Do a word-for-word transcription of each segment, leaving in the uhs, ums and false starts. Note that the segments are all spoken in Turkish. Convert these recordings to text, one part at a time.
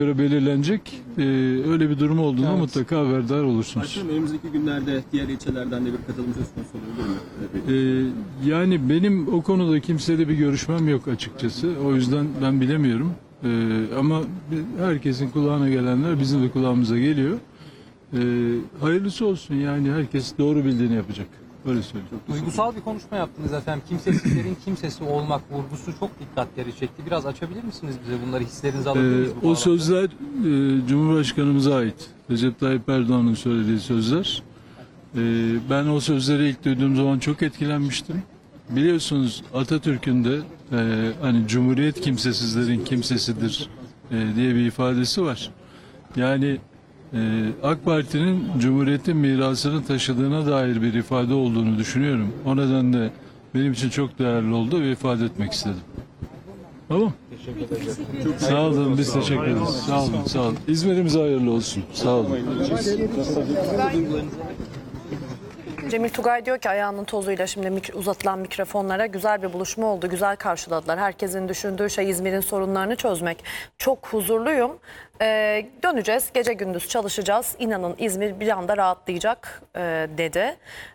göre belirlenecek. Ee, öyle bir durum olduğunda Evet. mutlaka haberdar olursunuz. Başkanım, önümüzdeki günlerde diğer ilçelerden de bir katılım söz konusu olur mu? Ee, yani benim o konuda kimseyle bir görüşmem yok açıkçası. O yüzden ben bilemiyorum. Ee, ama herkesin kulağına gelenler bizim de kulağımıza geliyor. Ee, hayırlısı olsun, yani herkes doğru bildiğini yapacak. Öyle söyleyeyim. Duygusal bir konuşma yaptınız efendim. Kimsesizlerin kimsesi olmak vurgusu çok dikkatleri çekti. Biraz açabilir misiniz bize bunları, hislerinizi alabilir miyiz? Ee, bu o bağlamda? sözler e, Cumhurbaşkanımıza ait. Recep Tayyip Erdoğan'ın söylediği sözler. Ee, ben o sözleri ilk duyduğum zaman çok etkilenmiştim. Biliyorsunuz Atatürk'ün de e, hani Cumhuriyet kimsesizlerin kimsesidir e, diye bir ifadesi var. Yani e, AK Parti'nin Cumhuriyet'in mirasını taşıdığına dair bir ifade olduğunu düşünüyorum. O nedenle benim için çok değerli oldu ve ifade etmek istedim. Tamam. Sağ olun, biz teşekkür ederiz. Sağ olun, sağ olun. İzmir'imize hayırlı olsun. Sağ olun. Cemil Tugay diyor ki ayağının tozuyla şimdi mik- uzatılan mikrofonlara güzel bir buluşma oldu. Güzel karşıladılar. Herkesin düşündüğü şey İzmir'in sorunlarını çözmek. Çok huzurluyum. Ee, döneceğiz. Gece gündüz çalışacağız. İnanın İzmir bir anda rahatlayacak e, dedi.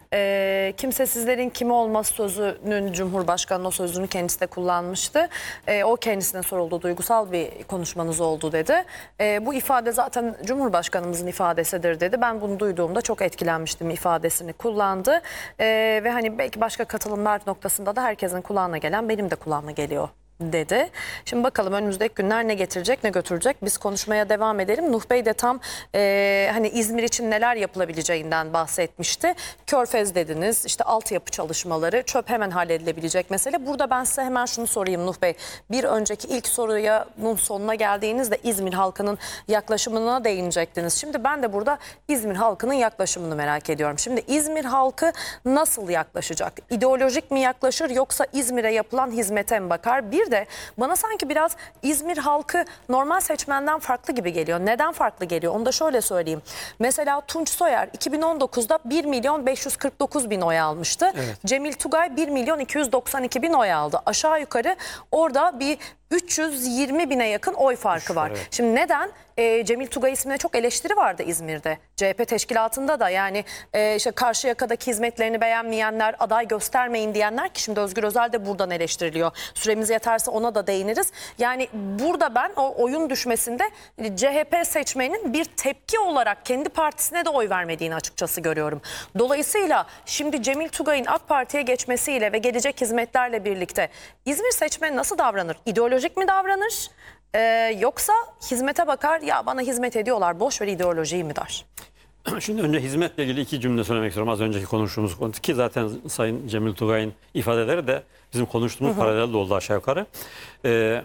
E, kimsesizlerin kimi olması sözünün Cumhurbaşkanı o sözünü kendisi de kullanmıştı. E, o kendisine soruldu, duygusal bir konuşmanız oldu dedi. E, bu ifade zaten Cumhurbaşkanımızın ifadesidir dedi. Ben bunu duyduğumda çok etkilenmiştim ifadesini kullandı. E, ve hani belki başka katılımlar noktasında da herkesin kulağına gelen benim de kulağıma geliyor dedi. Şimdi bakalım önümüzdeki günler ne getirecek ne götürecek. Biz konuşmaya devam edelim. Nuh Bey de tam e, hani İzmir için neler yapılabileceğinden bahsetmişti. Körfez dediniz, işte altyapı çalışmaları, çöp hemen halledilebilecek mesele. Burada ben size hemen şunu sorayım Nuh Bey. Bir önceki ilk soruya bunun sonuna geldiğinizde İzmir halkının yaklaşımına değinecektiniz. Şimdi ben de burada İzmir halkının yaklaşımını merak ediyorum. Şimdi İzmir halkı nasıl yaklaşacak? İdeolojik mi yaklaşır yoksa İzmir'e yapılan hizmete mi bakar? Bir de bana sanki biraz İzmir halkı normal seçmenden farklı gibi geliyor. Neden farklı geliyor? Onu da şöyle söyleyeyim. Mesela Tunç Soyer iki bin on dokuzda bir milyon beş yüz kırk dokuz bin oy almıştı. Evet. Cemil Tugay bir milyon iki yüz doksan iki bin oy aldı. Aşağı yukarı orada bir üç yüz yirmi bine yakın oy farkı var. Evet. Şimdi neden? E, Cemil Tugay ismine çok eleştiri vardı İzmir'de. C H P teşkilatında da yani e, işte Karşıyaka'daki hizmetlerini beğenmeyenler, aday göstermeyin diyenler ki şimdi Özgür Özel de buradan eleştiriliyor. Süremiz yeterse ona da değiniriz. Yani burada ben o oyun düşmesinde C H P seçmeninin bir tepki olarak kendi partisine de oy vermediğini açıkçası görüyorum. Dolayısıyla şimdi Cemil Tugay'ın AK Parti'ye geçmesiyle ve gelecek hizmetlerle birlikte İzmir seçmeni nasıl davranır? İdeolojik mi davranır? Ee, yoksa hizmete bakar, ya bana hizmet ediyorlar boş ver ideolojiyi mi der? Şimdi önce hizmetle ilgili iki cümle söylemek istiyorum. Az önceki konuştuğumuz konu ki zaten Sayın Cemil Tugay'ın ifadeleri de bizim konuştuğumuz paralelde oldu aşağı yukarı. Ee,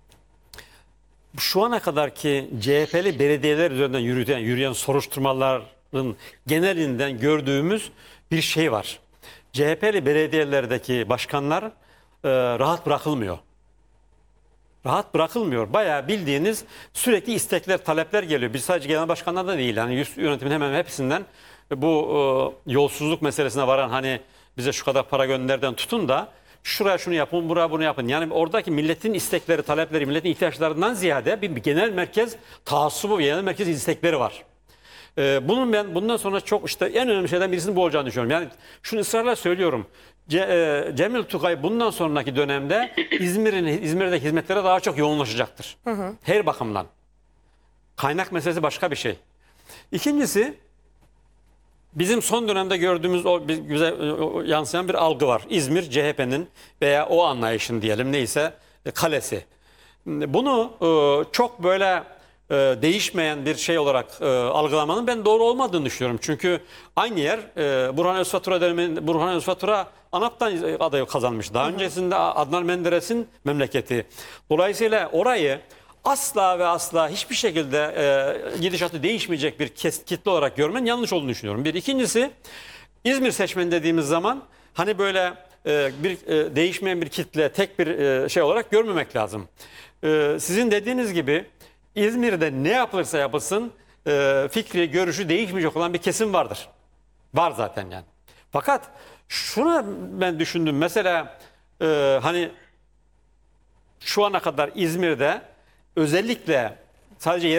şu ana kadarki C H P'li belediyeler üzerinden yürüyen, yürüyen soruşturmaların genelinden gördüğümüz bir şey var. C H P'li belediyelerdeki başkanlar e, rahat bırakılmıyor. Rahat bırakılmıyor. Bayağı bildiğiniz sürekli istekler, talepler geliyor. Bir sadece genel başkanlar da değil. Yani yönetimin hemen hepsinden bu e, yolsuzluk meselesine varan hani bize şu kadar para gönderden tutun da şuraya şunu yapın, buraya bunu yapın. Yani oradaki milletin istekleri, talepleri, milletin ihtiyaçlarından ziyade bir, bir genel merkez taassubu, bir genel merkez istekleri var. Ee, bunun ben bundan sonra çok işte en önemli şeyden birisinin bu olacağını düşünüyorum. Yani şunu ısrarla söylüyorum. Ce, e, Cemil Tugay bundan sonraki dönemde İzmir'in İzmir'deki hizmetlere daha çok yoğunlaşacaktır. Hı hı. Her bakımdan. Kaynak meselesi başka bir şey. İkincisi bizim son dönemde gördüğümüz o güzel o, yansıyan bir algı var. İzmir C H P'nin veya o anlayışın diyelim neyse kalesi. Bunu e, çok böyle e, değişmeyen bir şey olarak e, algılamanın ben doğru olmadığını düşünüyorum. Çünkü aynı yer e, Burhan Özfatura döneminde Burhan Özfatura ANAP'tan adayı kazanmış. Daha hı hı. öncesinde Adnan Menderes'in memleketi. Dolayısıyla orayı asla ve asla hiçbir şekilde e, gidişatı değişmeyecek bir kes, kitle olarak görmen yanlış olduğunu düşünüyorum. Bir. İkincisi İzmir seçmeni dediğimiz zaman hani böyle e, bir e, değişmeyen bir kitle, tek bir e, şey olarak görmemek lazım. E, sizin dediğiniz gibi İzmir'de ne yapılırsa yapılsın e, fikri, görüşü değişmeyecek olan bir kesim vardır. Var zaten yani. Fakat şunu ben düşündüm. Mesela e, hani şu ana kadar İzmir'de özellikle sadece